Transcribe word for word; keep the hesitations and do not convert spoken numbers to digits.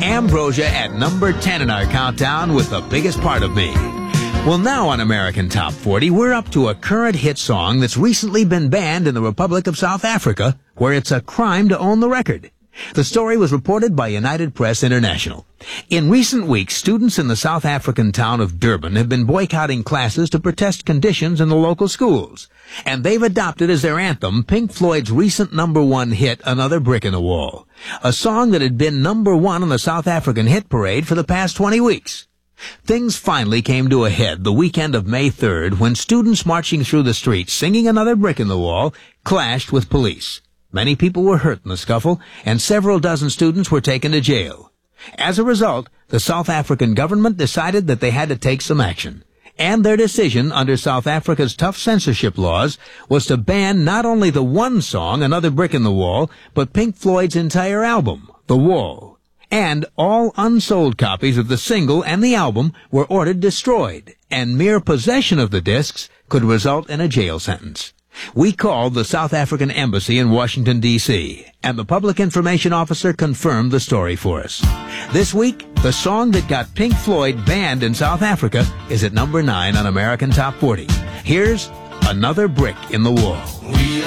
Ambrosia at number ten in our countdown with The Biggest Part of Me. Well, now on American Top forty, we're up to a current hit song that's recently been banned in the Republic of South Africa, where it's a crime to own the record. The story was reported by United Press International. In recent weeks, students in the South African town of Durban have been boycotting classes to protest conditions in the local schools. And they've adopted as their anthem Pink Floyd's recent number one hit, Another Brick in the Wall, a song that had been number one on the South African hit parade for the past twenty weeks. Things finally came to a head the weekend of May third when students marching through the streets singing Another Brick in the Wall clashed with police. Many people were hurt in the scuffle, and several dozen students were taken to jail. As a result, the South African government decided that they had to take some action. And their decision, under South Africa's tough censorship laws, was to ban not only the one song, Another Brick in the Wall, but Pink Floyd's entire album, The Wall. And all unsold copies of the single and the album were ordered destroyed, and mere possession of the discs could result in a jail sentence. We called the South African Embassy in Washington, D C, and the public information officer confirmed the story for us. This week, the song that got Pink Floyd banned in South Africa is at number nine on American Top forty. Here's Another Brick in the Wall. We